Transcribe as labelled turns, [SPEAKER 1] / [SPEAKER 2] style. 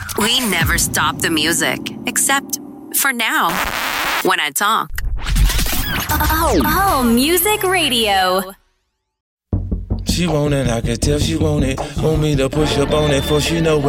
[SPEAKER 1] We never stop the music, except for now, when I talk.
[SPEAKER 2] Oh, Music Radio.
[SPEAKER 3] She want it, I can tell she want it. Want me to push up on it, for she know